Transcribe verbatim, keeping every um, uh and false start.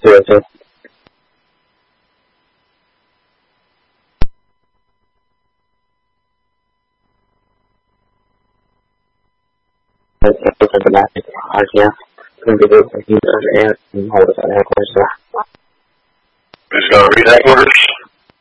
zero two. For the last R T F, going to be able to use under air and hold us on air course. Just gonna read that orders.